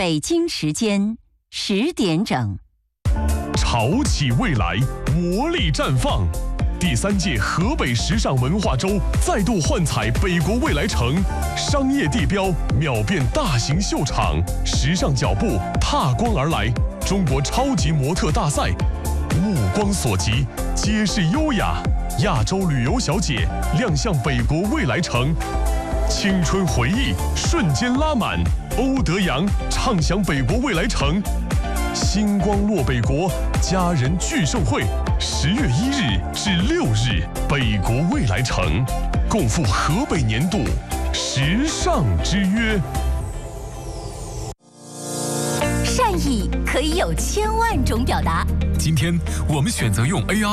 北京时间10点整。 潮起未来，活力绽放。第3届河北时尚文化周再度幻彩北国未来城，商业地标秒变大型秀场，时尚脚步踏光而来。中国超级模特大赛，目光所及，皆是优雅。亚洲旅游小姐亮相北国未来城，青春回忆瞬间拉满。欧德阳畅享北国未来城，星光落北国家人聚盛会，10月1日至6日，北国未来城共赴河北年度时尚之约。 善意可以有1000万种表达。 今天我们选择用 AR